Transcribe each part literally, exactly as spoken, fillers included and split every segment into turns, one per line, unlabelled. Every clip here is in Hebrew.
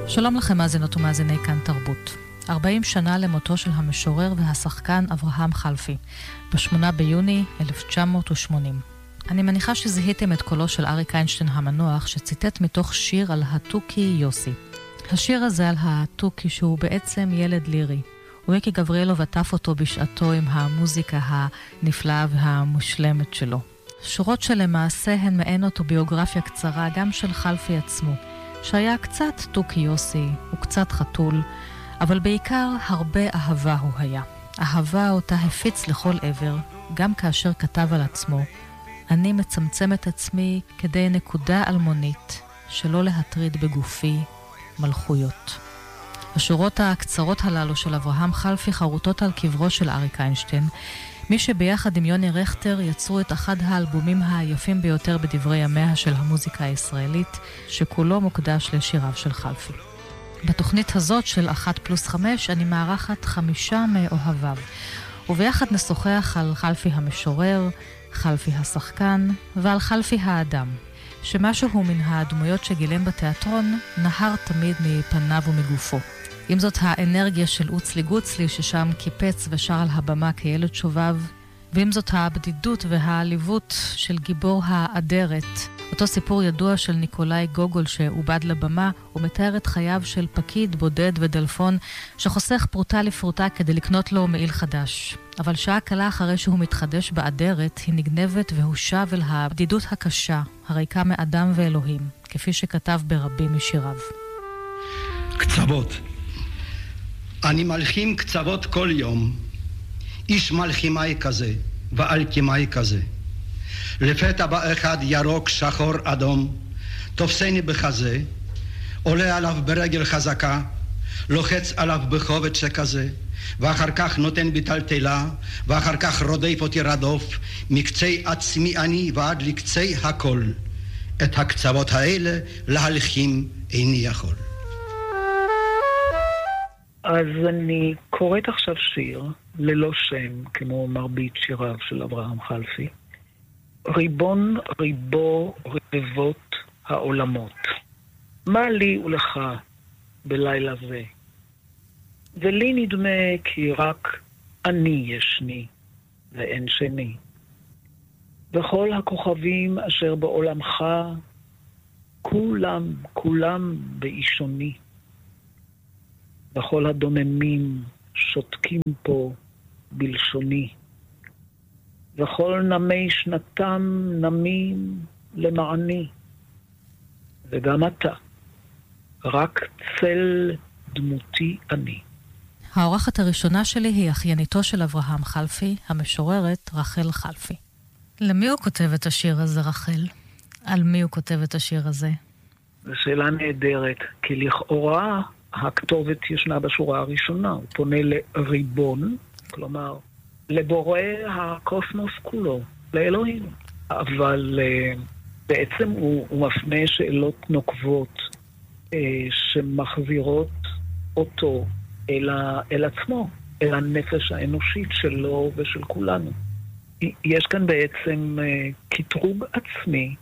שלום לכם מאזינות ומאזיני כאן תרבות. ארבעים שנה למותו של המשורר והשחקן אברהם חלפי, בשמונה ביוני אלף תשע מאות ושמונים. אני מניחה שזיהיתם את קולו של אריק איינשטיין המנוח, שציטט מתוך שיר על התוכי יוסי. השיר הזה על התוכי שהוא בעצם ילד לירי. ויקי גבריאלוב עטף אותו בשעתו עם המוזיקה הנפלאה והמושלמת שלו. שורות שלמעשה הן מעין אוטוביוגרפיה קצרה גם של חלפי עצמו, שהיה קצת תוכי יוסי וקצת חתול, אבל בעיקר הרבה אהבה הוא היה. אהבה אותה הפיץ לכל עבר, גם כאשר כתב על עצמו, אני מצמצם את עצמי כדי נקודה אלמונית, שלא להטריד בגופי מלכויות. השורות הקצרות הללו של אברהם חלפי חרוטות על קברו של אריק איינשטיין, מי שביחד עם יוני רכטר יצרו את אחד האלבומים היפים ביותר בדברי ימיה של המוזיקה הישראלית, שכולו מוקדש לשיריו של חלפי. בתוכנית הזאת של אחת פלוס חמש אני מארחת חמישה מאוהביו, וביחד נשוחח על חלפי המשורר, חלפי השחקן ועל חלפי האדם, שמשהו מן הדמויות שגילם בתיאטרון נהר תמיד מפניו ומגופו. אם זאת האנרגיה של אוצלי גוצלי ששם קיפץ ושר על הבמה כילד שובב, ואם זאת הבדידות והעליבות של גיבור האדרת, אותו סיפור ידוע של ניקולאי גוגול שעובד לבמה, הוא מתאר את חייו של פקיד בודד ודלפון שחוסך פרוטה לפרוטה כדי לקנות לו מעיל חדש. אבל שעה קלה אחרי שהוא מתחדש באדרת, היא נגנבת והוא שב אל הבדידות הקשה, הריקה מאדם ואלוהים, כפי שכתב ברבים משיריו.
קצוות. אני מלחים קצוות כל יום. איש מלחימאי כזה ואלכימאי כזה. לפתע בא אחד ירוק, שחור, אדום, תופסני בחזה, עולה עליו ברגל חזקה, לוחץ עליו בכובד שכזה, ואחר כך נותן בטלטלה, ואחר כך רודף אותי רדוף, מקצה עצמי אני ועד לקצה הכל. את הקצוות האלה להלחים איני יכול.
אז אני קוראת עכשיו שיר ללא שם, כמו מרבית שיריו של אברהם חלפי. ריבון ריבו רבבות העולמות, מה לי ולך בלילה זה? ולי נדמה כי רק אני ישני ואין שני. וכל הכוכבים אשר בעולמך, כולם, כולם באישוני. וכל הדוממים שותקים פה בלשוני. וכל נמי שנתם נמים למעני. וגם אתה, רק צל דמותי אני.
האורחת הראשונה שלי היא אחייניתו של אברהם חלפי, המשוררת רחל חלפי. למי הוא כותב את השיר הזה, רחל? על מי הוא כותב את השיר הזה?
זו שאלה נהדרת, כי לכאורה הכתובת ישנה בשורה הראשונה. הוא פונה לריבון, כלומר, לבורא הקוסמוס כולו, לאלוהים. אבל uh, בעצם הוא, הוא מפנה שאלות נוקבות uh, שמחזירות אותו אל, ה, אל עצמו, אל הנפש האנושית שלו ושל כולנו. יש כאן בעצם uh, כתרוג עצמי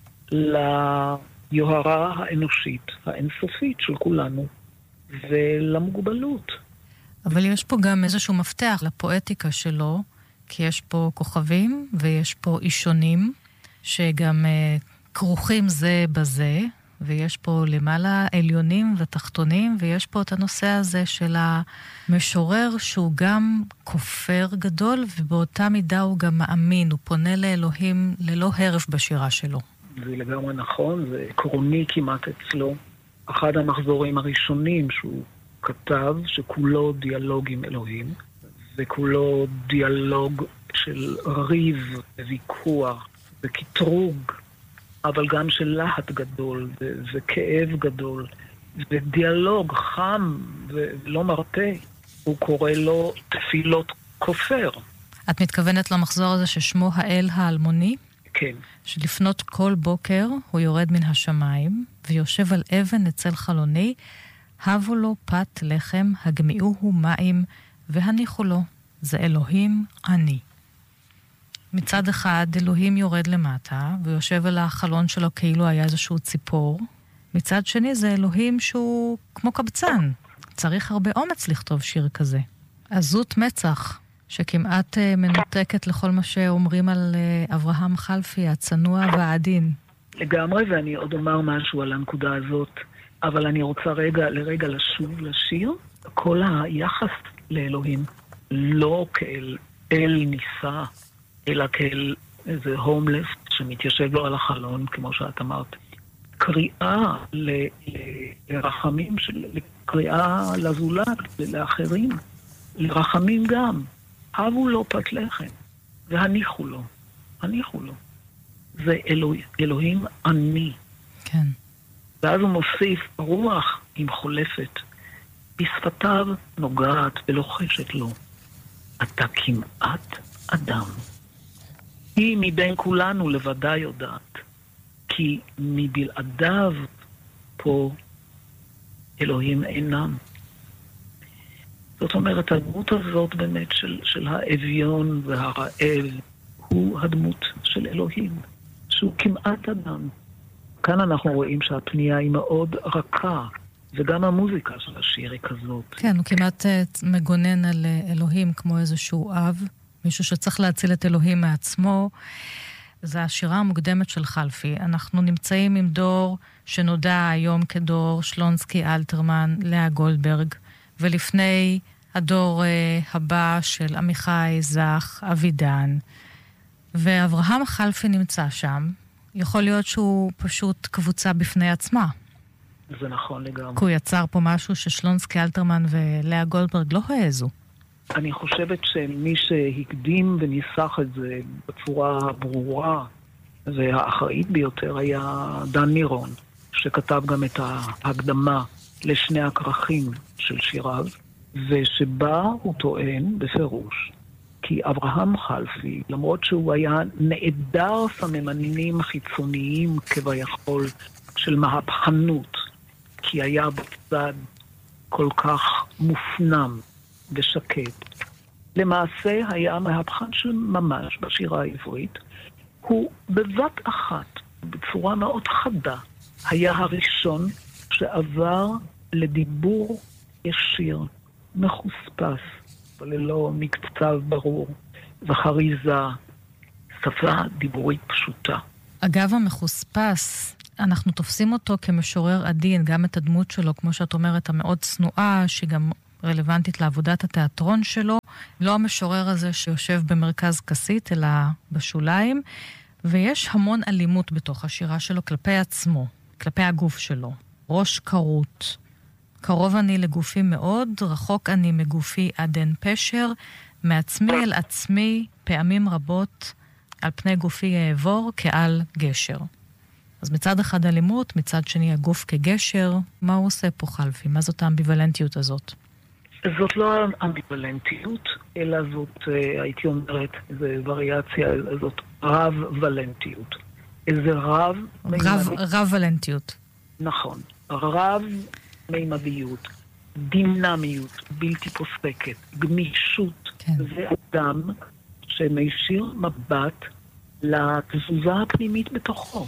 ליוהרה האנושית, האינסופית של כולנו, ולמוגבלות.
אבל יש פה גם איזשהו מפתח לפואטיקה שלו, כי יש פה כוכבים ויש פה אישונים, שגם uh, כרוכים זה בזה, ויש פה למעלה עליונים ותחתונים, ויש פה את הנושא הזה של המשורר שהוא גם כופר גדול, ובאותה מידה הוא גם מאמין, הוא פונה לאלוהים ללא הרף בשירה שלו.
זה לגמרי נכון, זה עקרוני כמעט אצלו. אחד המחזורים הראשונים שהוא כתב, שכולו דיאלוג עם אלוהים, וכולו דיאלוג של ריב וויכוח וקטרוג, אבל גם של להט גדול ו- וכאב גדול, ודיאלוג חם ולא מרפא. הוא קורא לו תפילות כופר.
את מתכוונת למחזור הזה ששמו האל האלמוני?
כן.
שלפנות כל בוקר הוא יורד מן השמיים ויושב על אבן אצל חלוני, הבו לו פת לחם, הגמיעוהו מים והניחו לו. זה אלוהים אני. מצד אחד אלוהים יורד למטה ויושב על החלון שלו כאילו היה איזשהו ציפור, מצד שני זה אלוהים שהוא כמו קבצן. צריך הרבה אומץ לכתוב שיר כזה. עזות מצח, שכמעט מנותקת לכל מה שאומרים על אברהם חלפי, הצנוע והעדין.
לגמרי, ואני עוד אומר משהו על הנקודה הזאת, אבל אני רוצה רגע, לרגע לשוב לשיר. כל היחס לאלוהים, לא כאל אל ניסה, אלא כאל איזה הומלס שמתיישב לו על החלון, כמו שאת אמרת. קריאה ל- לרחמים, של- קריאה לזולת, לאחרים, לרחמים גם. הבו לו פת לחם, והניחו לו, הניחו לו. זה אלוה, אלוהים אני.
כן.
ואז הוא מוסיף, רוח עם חולפת, בשפתיו נוגעת ולוחשת לו. אתה כמעט אדם. היא מבין כולנו לבדה יודעת, כי מבלעדיו פה אלוהים אינם. זאת אומרת, הדמות הזאת באמת של, של האביון והרעב, הוא הדמות של אלוהים, שהוא כמעט אדם. כאן אנחנו רואים שהפנייה היא מאוד רכה, וגם המוזיקה של השיר היא כזאת.
כן, הוא כמעט מגונן על אלוהים כמו איזשהו אב, מישהו שצריך להציל את אלוהים מעצמו. זה השירה המוקדמת של חלפי. אנחנו נמצאים עם דור שנודע היום כדור שלונסקי אלתרמן, לאה גולדברג, ולפני הדור הבא של עמיחי זך, אבידן. ואברהם חלפי נמצא שם. יכול להיות שהוא פשוט קבוצה בפני עצמה.
זה נכון לגמרי.
כי הוא יצר פה משהו ששלונסקי אלתרמן ולאה גולדברג לא העזו.
אני חושבת שמי שהקדים וניסח את זה בצורה הברורה והאחראית ביותר היה דן מירון, שכתב גם את ההקדמה לשני הכרכים של שיריו, ושבה הוא טוען בפירוש כי אברהם חלפי, למרות שהוא היה נעדר סממנים חיצוניים כביכול של מהפכנות, כי היה בצד כל כך מופנם ושקט. למעשה היה מהפכן של ממש בשירה העברית. הוא בבת אחת, בצורה מאוד חדה, היה הראשון שעבר לדיבור ישיר, מחוספס, וללא מקצב ברור, וחריזה, שפה דיבורית פשוטה.
אגב המחוספס, אנחנו תופסים אותו כמשורר עדין, גם את הדמות שלו, כמו שאת אומרת, המאוד צנועה, שהיא גם רלוונטית לעבודת התיאטרון שלו, לא המשורר הזה שיושב במרכז כסית, אלא בשוליים, ויש המון אלימות בתוך השירה שלו כלפי עצמו, כלפי הגוף שלו. ראש קרוט, קרוב אני לגופי מאוד, רחוק אני מגופי עד אין פשר, מעצמי אל עצמי פעמים רבות, על פני גופי אעבור כעל גשר. אז מצד אחד אלימות, מצד שני הגוף כגשר, מה הוא עושה פה חלפי? מה זאת האמביוולנטיות הזאת?
זאת לא אמביוולנטיות, אלא זאת, הייתי אומרת, זו וריאציה, זאת רב-ולנטיות. איזה רב...
רב, רב-ולנטיות.
נכון. רב-מימדיות, דינמיות, בלתי פוסקת, גמישות.
כן.
זה אדם שמישיר מבט לתזוזה הפנימית בתוכו.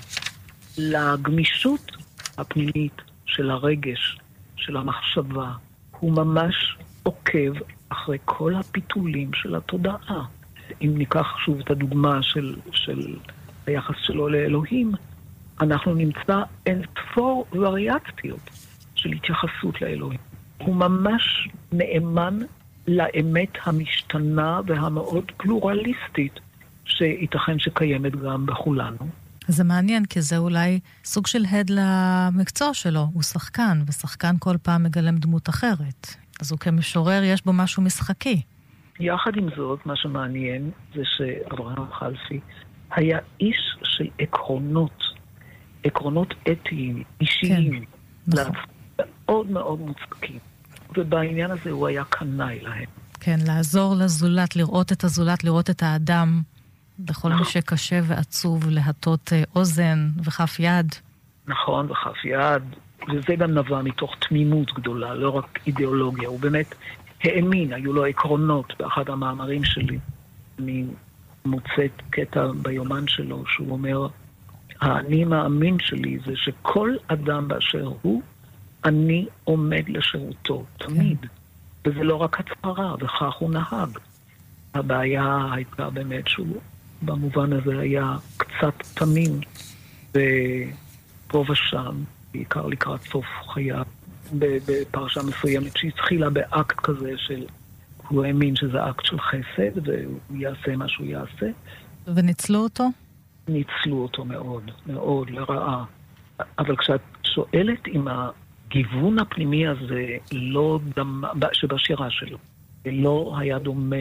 לגמישות הפנימית של הרגש, של המחשבה. הוא ממש עוקב אחרי כל הפיתולים של התודעה. אם ניקח שוב את הדוגמה של, של היחס שלו לאלוהים, אנחנו נמצא אין ספור וריאציות של התייחסות לאלוהים. הוא ממש נאמן לאמת המשתנה והמאוד פלורליסטית שייתכן שקיימת גם בכולנו.
זה מעניין, כי זה אולי סוג של הד למקצוע שלו. הוא שחקן, ושחקן כל פעם מגלם דמות אחרת. אז הוא כמשורר, יש בו משהו משחקי.
יחד עם זאת, מה שמעניין זה שאברהם חלפי היה איש של עקרונות, עקרונות אתיים, אישיים,
כן, נכון.
מאוד מאוד מוצקים. ובעניין הזה הוא היה קנאי להם.
כן, לעזור לזולת, לראות את הזולת, לראות את האדם, בכל מי שקשה ועצוב, להטות אוזן וכף יד.
נכון, וכף יד. וזה גם נבע מתוך תמימות גדולה, לא רק אידיאולוגיה. הוא באמת האמין, היו לו עקרונות. באחד המאמרים שלי, אני מוצאת קטע ביומן שלו, שהוא אומר, האני מאמין שלי זה שכל אדם באשר הוא, אני עומד לשירותו, תמיד. כן. וזה לא רק הצהרה, וכך הוא נהג. הבעיה הייתה באמת שהוא, במובן הזה היה קצת תמים, ופה ושם, בעיקר לקראת סוף חייו, בפרשה מסוימת שהתחילה באקט כזה של, הוא האמין שזה אקט של חסד, והוא יעשה מה שהוא יעשה.
וניצלו אותו?
ניצלו אותו מאוד, מאוד, לרעה. אבל כשאת שואלת אם הגיוון הפנימי הזה לא דמה, שבשירה שלו, לא היה דומה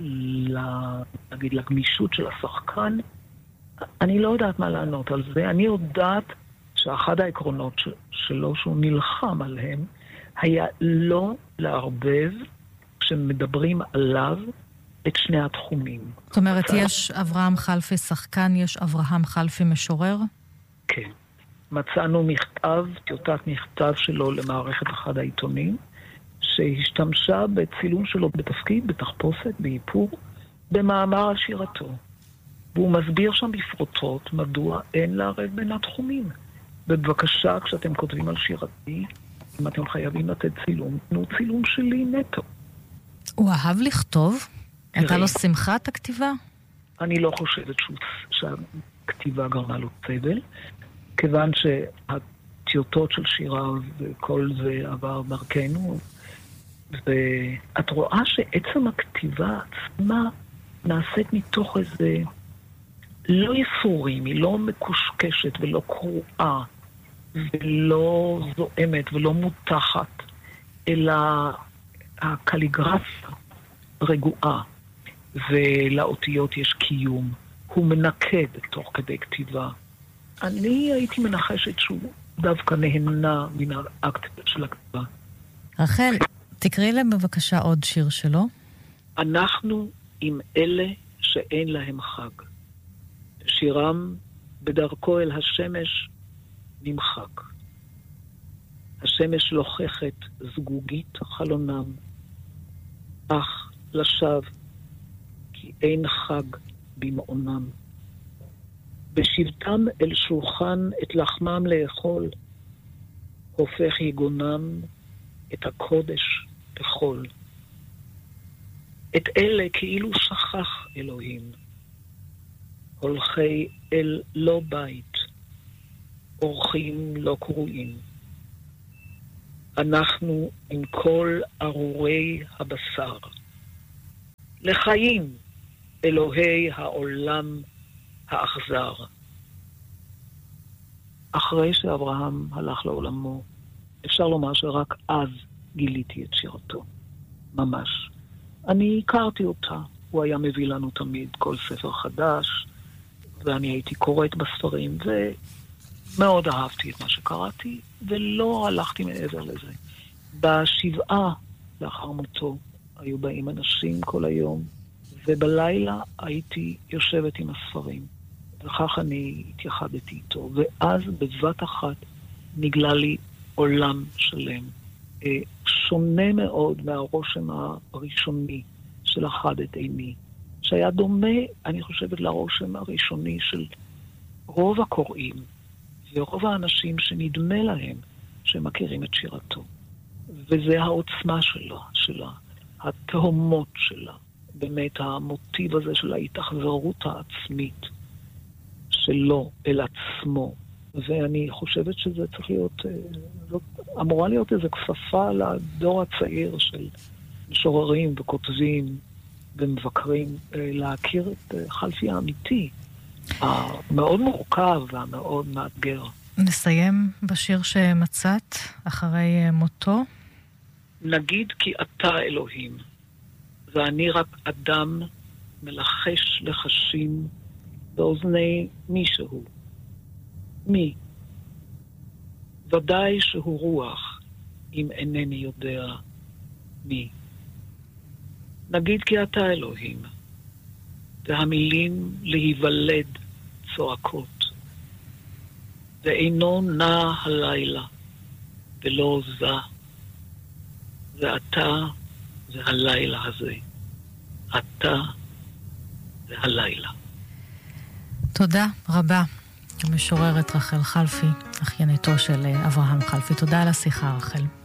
נגיד, לגמישות של השחקן, אני לא יודעת מה לענות על זה. אני יודעת שאחד העקרונות שלו שהוא נלחם עליהם, היה לא לערבב כשמדברים עליו את שני התחומים.
זאת אומרת, מצא... יש אברהם חלפי שחקן, יש אברהם חלפי משורר?
כן. מצאנו מכתב, טיוטת מכתב שלו למערכת אחד העיתונים, שהשתמשה בצילום שלו בתפקיד, בתחפושת, באיפור, במאמר על שירתו. והוא מסביר שם בפרוטות מדוע אין לערב בין התחומים. בבקשה, כשאתם כותבים על שירתי, אם אתם חייבים לתת צילום, תנו צילום שלי נטו.
הוא אהב לכתוב? הייתה לו שמחת הכתיבה?
אני לא חושבת שהוא, שהכתיבה גרמה לו סבל, כיוון שהטיוטות של שירה וכל זה עבר דרכנו, ואת רואה שעצם הכתיבה עצמה נעשית מתוך איזה לא יסורים, היא לא מקושקשת ולא קרועה ולא זועמת ולא מותחת, אלא הקליגרפיה רגועה, ולאותיות יש קיום. הוא מנקד תוך כדי כתיבה. אני הייתי מנחשת שהוא דווקא נהנה מן האקט של הכתיבה.
רחל, תקראי להם בבקשה עוד שיר שלו.
אנחנו עם אלה שאין להם חג. שירם בדרכו אל השמש נמחק. השמש לוחכת זגוגית חלונם, אך לשווא, כי אין חג במעונם. בשבתם אל שולחן את לחמם לאכול, הופך יגונם את הקודש לחול. את אלה כאילו שכח אלוהים, הולכי אל לא בית, אורחים לא קרואים. אנחנו עם כל ארורי הבשר, לחיים אלוהי העולם האכזר. אחרי שאברהם הלך לעולמו, אפשר לומר שרק אז גיליתי את שירתו. ממש. אני הכרתי אותה. הוא היה מביא לנו תמיד כל ספר חדש, ואני הייתי קוראת בספרים, ומאוד אהבתי את מה שקראתי, ולא הלכתי מעבר לזה. בשבעה לאחר מותו היו באים אנשים כל היום, ובלילה הייתי יושבת עם הספרים, וכך אני התייחדתי איתו. ואז בבת אחת נגלה לי עולם שלם, שונה מאוד מהרושם הראשוני של אחד את עיני, שהיה דומה, אני חושבת, לרושם הראשוני של רוב הקוראים, ורוב האנשים שנדמה להם שמכירים את שירתו. וזה העוצמה שלה, שלה, התהומות שלה, באמת המוטיב הזה של ההתאכזרות העצמית שלו אל עצמו. ואני חושבת שזה צריך להיות, זאת אמורה להיות איזו כפפה לדור הצעיר של משוררים וכותבים ומבקרים, להכיר את חלפי האמיתי, המאוד מורכב והמאוד מאתגר.
נסיים בשיר שמצאת אחרי מותו.
נגיד כי אתה אלוהים, ואני רק אדם מלחש לחשים באוזני מישהו. מי? ודאי שהוא רוח, אם אינני יודע מי. נגיד כי אתה אלוהים, והמילים להיוולד צועקות, ואינו נע הלילה, ולא זה, ואתה והלילה הזה, אתה והלילה.
תודה רבה. המשוררת רחל חלפי, אחייניתו של אברהם חלפי. תודה על השיחה, רחל.